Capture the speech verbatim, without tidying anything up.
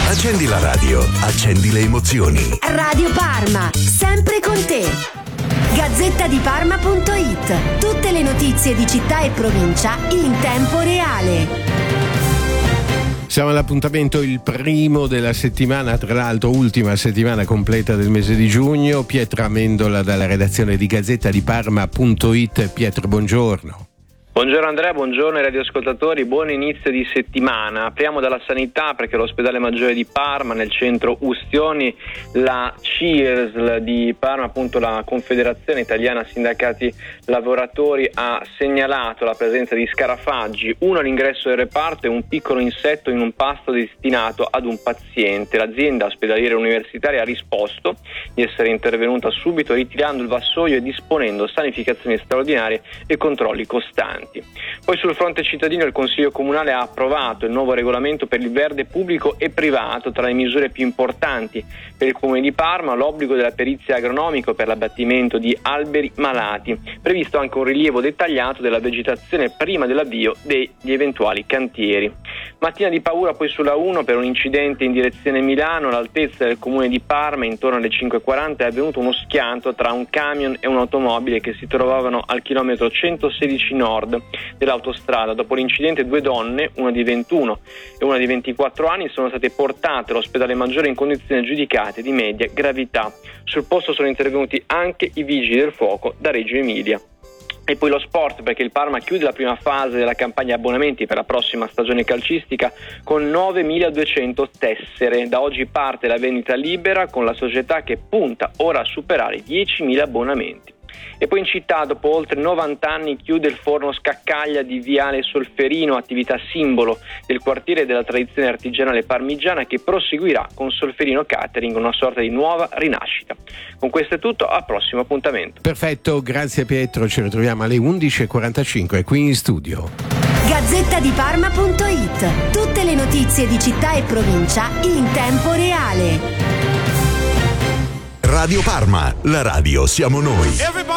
Accendi la radio, accendi le emozioni. Radio Parma, sempre con te. Gazzetta di Parma punto it. Tutte le notizie di città e provincia in tempo reale. Siamo all'appuntamento il primo della settimana, tra l'altro ultima settimana completa del mese di giugno. Pietro Amendola dalla redazione di Gazzetta di Parma punto it. Pietro, buongiorno. Buongiorno Andrea, buongiorno ai radioascoltatori, buon inizio di settimana. Apriamo dalla sanità perché l'ospedale maggiore di Parma, nel centro Ustioni, la C I R S L di Parma, appunto la Confederazione Italiana Sindacati Lavoratori, ha segnalato la presenza di scarafaggi, uno all'ingresso del reparto e un piccolo insetto in un pasto destinato ad un paziente. L'azienda ospedaliera universitaria ha risposto di essere intervenuta subito ritirando il vassoio e disponendo sanificazioni straordinarie e controlli costanti. Poi sul fronte cittadino il Consiglio Comunale ha approvato il nuovo regolamento per il verde pubblico e privato. Tra le misure più importanti per il Comune di Parma l'obbligo della perizia agronomica per l'abbattimento di alberi malati, previsto anche un rilievo dettagliato della vegetazione prima dell'avvio degli eventuali cantieri. Mattina di paura poi sulla uno per un incidente in direzione Milano all'altezza del Comune di Parma. Intorno alle cinque e quaranta è avvenuto uno schianto tra un camion e un'automobile che si trovavano al chilometro centosedici nord dell'autostrada. Dopo l'incidente due donne, una di ventuno e una di ventiquattro anni, sono state portate all'ospedale maggiore in condizioni giudicate di media gravità. Sul posto sono intervenuti anche i vigili del fuoco da Reggio Emilia. E poi lo sport, perché il Parma chiude la prima fase della campagna abbonamenti per la prossima stagione calcistica con novemiladuecento tessere. Da oggi parte la vendita libera con la società che punta ora a superare i diecimila abbonamenti. E poi in città, dopo oltre novanta anni, chiude il forno Scaccaglia di Viale Solferino, attività simbolo del quartiere della tradizione artigianale parmigiana che proseguirà con Solferino Catering, una sorta di nuova rinascita. Con questo è tutto, al prossimo appuntamento. Perfetto, grazie Pietro, ci ritroviamo alle undici e quarantacinque qui in studio. Gazzetta di Parma punto it. Tutte le notizie di città e provincia in tempo reale. Radio Parma, la radio siamo noi.